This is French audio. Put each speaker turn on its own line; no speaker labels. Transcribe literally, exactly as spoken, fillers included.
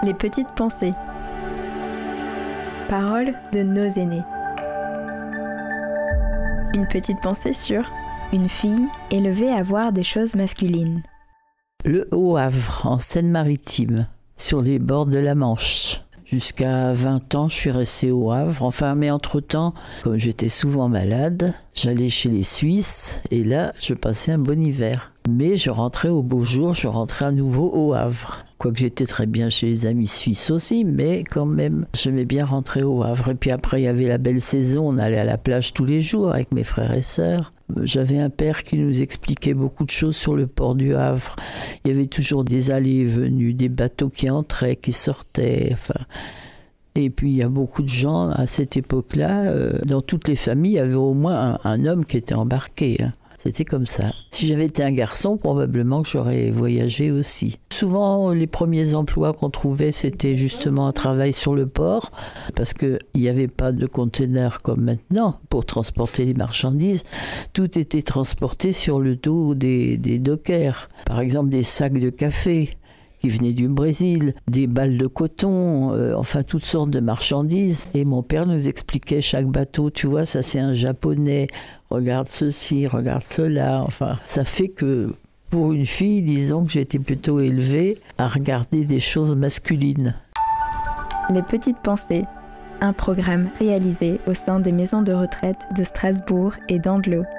Les petites pensées. Paroles de nos aînés. Une petite pensée sur une fille élevée à voir des choses masculines.
Le Haut-Havre, en Seine-Maritime, sur les bords de la Manche. Jusqu'à vingt ans, je suis restée au Havre. Enfin, mais entre-temps, comme j'étais souvent malade, j'allais chez les Suisses et là, je passais un bon hiver. Mais je rentrais au beau jour, je rentrais à nouveau au Havre. Quoique j'étais très bien chez les amis suisses aussi, mais quand même, j'aimais bien rentrer au Havre. Et puis après, il y avait la belle saison, on allait à la plage tous les jours avec mes frères et sœurs. J'avais un père qui nous expliquait beaucoup de choses sur le port du Havre. Il y avait toujours des allées et venues, des bateaux qui entraient, qui sortaient, enfin... Et puis il y a beaucoup de gens à cette époque-là, euh, dans toutes les familles, il y avait au moins un, un homme qui était embarqué. Hein. C'était comme ça. Si j'avais été un garçon, probablement que j'aurais voyagé aussi. Souvent, les premiers emplois qu'on trouvait, c'était justement un travail sur le port, parce qu'il n'y avait pas de conteneurs comme maintenant pour transporter les marchandises. Tout était transporté sur le dos des, des dockers. Par exemple, des sacs de café qui venaient du Brésil, des balles de coton, euh, enfin toutes sortes de marchandises. Et mon père nous expliquait chaque bateau, tu vois, ça c'est un japonais, regarde ceci, regarde cela. Enfin, ça fait que pour une fille, disons que j'étais plutôt élevée à regarder des choses masculines.
Les petites pensées, un programme réalisé au sein des maisons de retraite de Strasbourg et d'Andelot.